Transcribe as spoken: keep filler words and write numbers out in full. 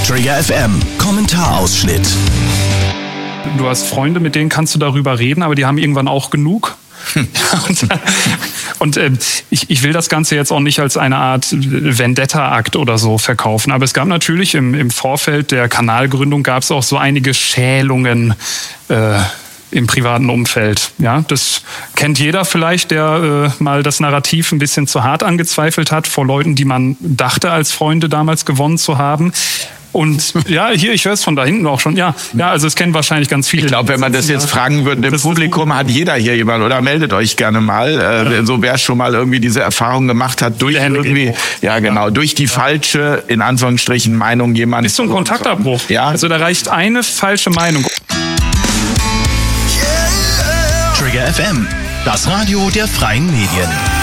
Trigger F M, Kommentarausschnitt. Du hast Freunde, mit denen kannst du darüber reden, aber die haben irgendwann auch genug. Hm. und und äh, ich, ich will das Ganze jetzt auch nicht als eine Art Vendetta-Akt oder so verkaufen, aber es gab natürlich im, im Vorfeld der Kanalgründung gab es auch so einige Schälungen äh, im privaten Umfeld. Ja, das kennt jeder vielleicht, der äh, mal das Narrativ ein bisschen zu hart angezweifelt hat vor Leuten, die man dachte als Freunde damals gewonnen zu haben. Und ja, hier, ich höre es von da hinten auch schon. Ja, ja, also es kennen wahrscheinlich ganz viele. Ich glaube, wenn man das jetzt fragen würde, im Publikum hat jeder hier jemand, oder meldet euch gerne mal. Äh, ja. So wer schon mal irgendwie diese Erfahrung gemacht hat, durch irgendwie, ja genau, durch die falsche, in Anführungsstrichen, Meinung jemand. Ist so ein Kontaktabbruch. Ja. Also da reicht eine falsche Meinung. Trigger F M, das Radio der freien Medien.